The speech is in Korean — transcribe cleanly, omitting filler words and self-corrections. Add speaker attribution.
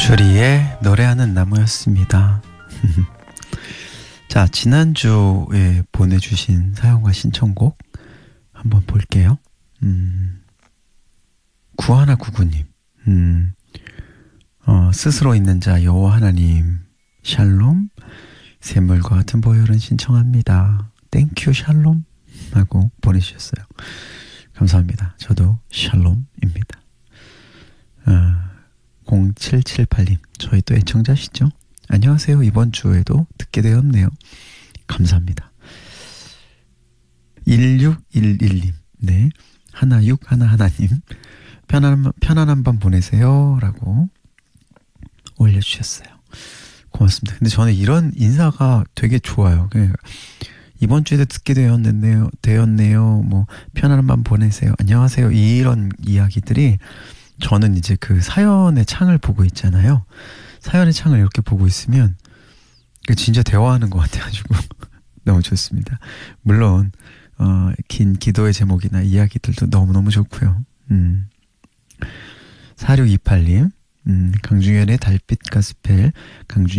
Speaker 1: 주리의 노래하는 나무였습니다. 자, 지난주에 보내주신 사연과 신청곡 한번 볼게요. 9199님 스스로 있는 자 여호와 하나님 샬롬, 샘물과 같은 보혈은 신청합니다. 땡큐 샬롬 하고 보내주셨어요. 감사합니다. 저도 샬롬입니다. 0778님 저희 또 애청자시죠? 안녕하세요. 이번 주에도 듣게 되었네요. 감사합니다. 1611님 네, 1611님 편안한 밤 보내세요 라고 올려주셨어요. 고맙습니다. 근데 저는 이런 인사가 되게 좋아요. 이번 주에도 듣게 되었네요. 뭐 편안한 밤 보내세요. 안녕하세요. 이런 이야기들이 저는 이제 그 사연의 창을 보고 있잖아요. 사연의 창을 이렇게 보고 있으면 진짜 대화하는 것 같아가지고 너무 좋습니다. 물론 긴 기도의 제목이나 이야기들도 너무너무 좋고요. 4628님 강중현의 달빛 가스펠